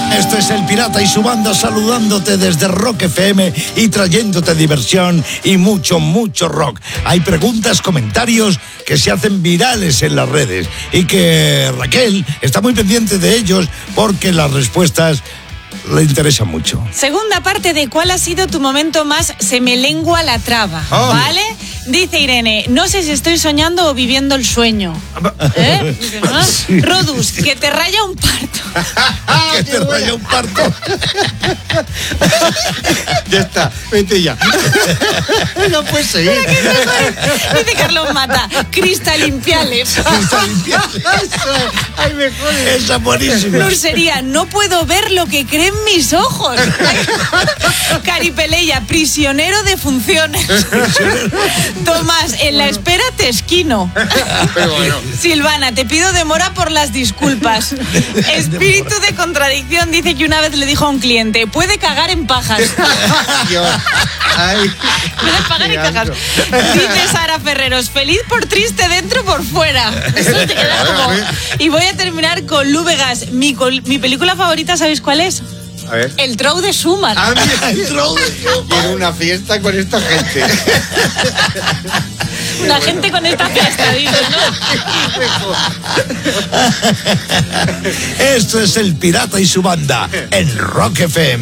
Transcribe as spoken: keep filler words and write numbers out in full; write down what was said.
Esto es El Pirata y su banda saludándote desde Rock F M y trayéndote diversión y mucho, mucho rock. Hay preguntas, comentarios que se hacen virales en las redes y que Raquel está muy pendiente de ellos porque las respuestas le interesan mucho. Segunda parte de ¿cuál ha sido tu momento más se me lengua la traba? Oh. ¿Vale? Dice Irene, no sé si estoy soñando o viviendo el sueño. ¿Eh? ¿No? Sí. Rodus, que te raya un parto. Que te raya un parto. Ya está, vete ya. No puedes seguir. Dice Carlos Mata, cristalimpiales. Ay, me jode. Esa es buenísima. Flor sería, no puedo ver lo que creen mis ojos. Caripeleya, prisionero de funciones. Tomás, en la espera te esquino. Pero bueno. Silvana, te pido demora por las disculpas. Espíritu de contradicción dice que una vez le dijo a un cliente, puede cagar en pajas. Dios. Ay. Puede pagar en cajas. Dice Sara Ferreros, feliz por triste dentro por fuera. Eso te queda como... Y voy a terminar con Lu Vegas. Mi, col... Mi película favorita, ¿sabéis cuál es? A ver. El Trou de Schumann. Ah, mira, Entró de- quiero una fiesta con esta gente. Una gente con esta fiesta, dices, ¿no? Esto es El Pirata y su banda en Rock F M.